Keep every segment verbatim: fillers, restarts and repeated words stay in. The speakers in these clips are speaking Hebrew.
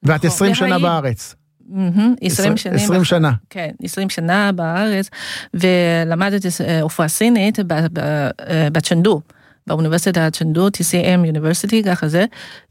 ואת עשרים שנה בארץ. עשרים שנה. כן, עשרים שנה בארץ, ולמדתי רפואה סינית בצ'נדו, באוניברסיטת צ'נדו, טי סי אם University, ככה זה,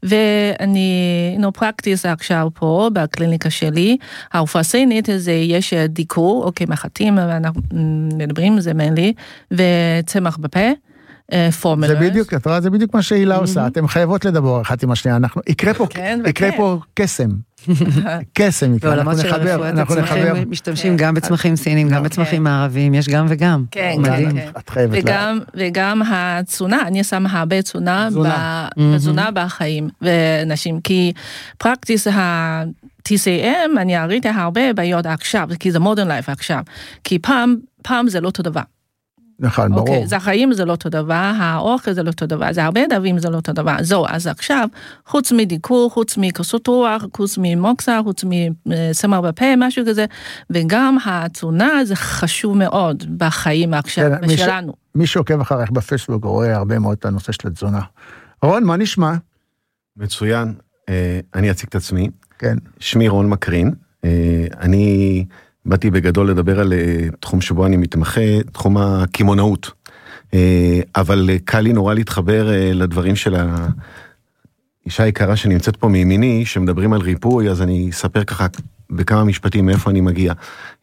ואני, you know, practice עכשיו פה, בקליניקה שלי, הרפואה סינית, זה יש דיקור, אוקיי, מחטים, ואנחנו מדברים, זה מנלי, וצמח בפה, פורמולה. זה בדיוק, את רואה, זה בדיוק מה שהילה עושה, אתם חייבות לדבר אחת עם השנייה, אנחנו, יקרה פה, יקרה פה קסם. קסם, אנחנו נחבר, אנחנו נחבר. משתמשים גם בצמחים סינים, גם בצמחים מערביים, יש גם וגם. כן, כן. וגם התזונה, אני שם הרבה תזונה בתזונה בחיים ונשים, כי פרקטיס ה-טי סי אם, אני ראיתי הרבה בעיות עכשיו, כי זה modern life עכשיו, כי פעם, פעם זה לא אותו דבר. נכון, ברור. אוקיי, זה החיים זה לא אותו דבר, האוכל זה לא אותו דבר, זה הרבה דברים זה לא אותו דבר. זהו, אז עכשיו, חוץ מדיקור, חוץ מכוסות רוח, חוץ ממוקסה, חוץ מסמר בפה, משהו כזה, וגם התזונה זה חשוב מאוד בחיים עכשיו, כן, בשלנו. מי שעוקב אחריך בפייסבוק רואה הרבה מאוד את הנושא של התזונה. רון, מה נשמע? מצוין, אני אציג את עצמי. כן. שמי רון מקרין, אני... באתי בגדול לדבר על תחום שבו אני מתמחה, תחום הכימונאות. אבל קל לי נורא להתחבר לדברים של האישה היקרה שנמצאת פה מימיני, שמדברים על ריפוי, אז אני אספר ככה בכמה משפטים מאיפה אני מגיע.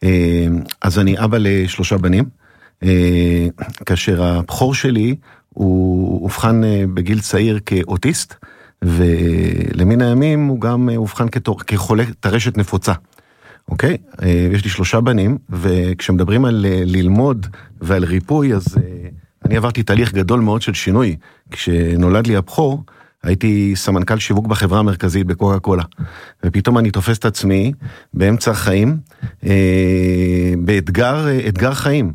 אז אני אבא לשלושה בנים, כאשר הבכור שלי הוא הובחן בגיל צעיר כאוטיסט, ולמין הימים הוא גם הובחן כחולה טרשת נפוצה. אוקיי? יש לי שלושה בנים, וכשמדברים על ללמוד ועל ריפוי, אז אני עברתי תהליך גדול מאוד של שינוי. כשנולד לי הבכור, הייתי סמנכ"ל שיווק בחברה המרכזית בקוקה קולה, ופתאום אני תופס את עצמי באמצע החיים, באתגר, אתגר חיים.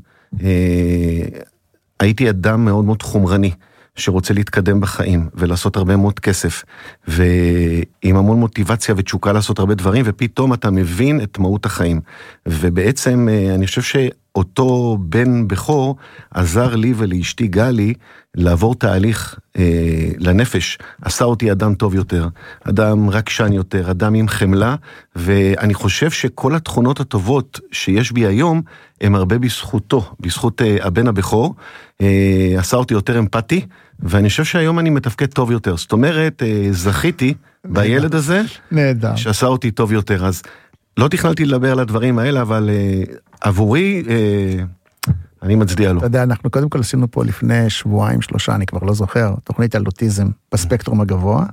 הייתי אדם מאוד מאוד חומרני, שרוצה להתקדם בחיים, ולעשות הרבה מאוד כסף, ועם המון מוטיבציה ותשוקה לעשות הרבה דברים, ופתאום אתה מבין את מהות החיים. ובעצם אני חושב שאותו בן בכור עזר לי ולאשתי גלי לעבור תהליך אה, לנפש, עשה אותי אדם טוב יותר, אדם רגשן יותר, אדם עם חמלה, ואני חושב שכל התכונות הטובות שיש בי היום, הם הרבה בזכותו, בזכות אה, הבן הבכור, אה, עשה אותי יותר אמפתי, ואני חושב שהיום אני מתפקד טוב יותר. זאת אומרת, אה, זכיתי נהדר. בילד הזה, נהדר. שעשה אותי טוב יותר. אז לא תכננתי לדבר על הדברים האלה, אבל אה, עבורי... אה, אני מצדיע לו. אתה יודע, אנחנו קודם כל עשינו פה לפני שבועיים, שלושה, אני כבר לא זוכר, תוכנית על אוטיזם בספקטרום הגבוה.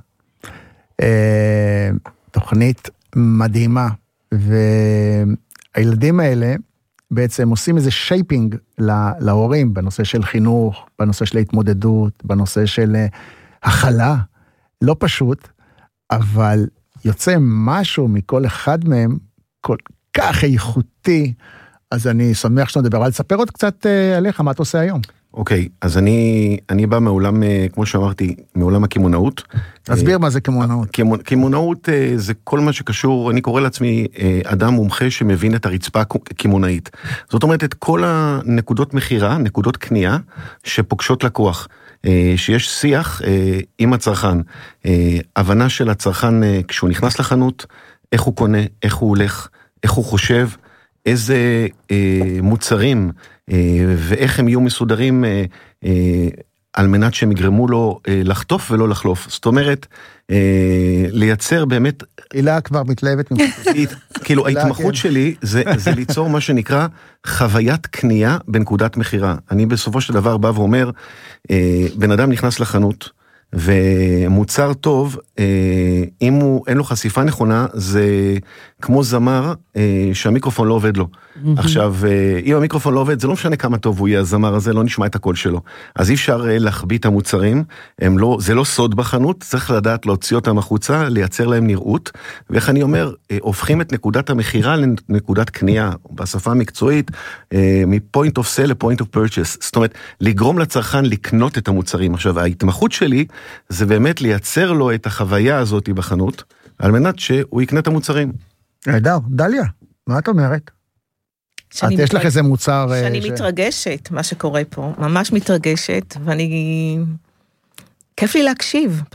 תוכנית מדהימה, והילדים האלה בעצם עושים איזה שייפינג להורים, בנושא של חינוך, בנושא של ההתמודדות, בנושא של הכלה, לא פשוט, אבל יוצא משהו מכל אחד מהם, כל כך איכותי, אז אני שמח שאתה מדבר, אבל תספר עוד קצת עליך, מה אתה עושה היום? אוקיי, אז אני, אני בא מעולם, כמו שאמרתי, מעולם הכימונאות. תסביר מה זה כימונאות. כימונאות זה כל מה שקשור, אני קורא לעצמי אדם מומחה שמבין את הרצפה הכימונאית. זאת אומרת, את כל הנקודות מחירה, נקודות קנייה, שפוגשות לקוח. שיש שיח עם הצרכן. הבנה של הצרכן כשהוא נכנס לחנות, איך הוא קונה, איך הוא הולך, איך הוא חושב, איזה אה, מוצרים אה, ואיך הם יהיו מסודרים אה, אה, על מנת שהם יגרמו לו אה, לחטוף ולא לחלוף. זאת אומרת, אה, לייצר באמת... הילה כבר מתלהבת. כאילו, ההתמחות שלי זה, זה ליצור מה שנקרא חוויית קנייה בנקודת מחירה. אני בסופו של דבר בא ואומר, אה, בן אדם נכנס לחנות, ומוצר טוב, אם הוא, אין לו חשיפה נכונה, זה כמו זמר שהמיקרופון לא עובד לו. עכשיו, אם המיקרופון לא עובד, זה לא משנה כמה טוב הוא יהיה, הזמר הזה לא נשמע את הקול שלו. אז אי אפשר להחביא את המוצרים, הם לא, זה לא סוד בחנות, צריך לדעת להוציא אותם החוצה, לייצר להם נראות, ואיך אני אומר, הופכים את נקודת המחירה לנקודת קנייה, בשפה המקצועית, מ-point of sale ל-point of purchase. זאת אומרת, לגרום לצרכן לקנות את המוצרים. עכשיו, ההתמחות שלי, זה באמת לייצר לו את החוויה הזאת בחנות, על מנת שהוא יקנה את המוצרים. נהדר, דליה, מה את אומרת? את יש לך איזה מוצר... שאני מתרגשת, מה שקורה פה, ממש מתרגשת, ואני... כיף לי להקשיב.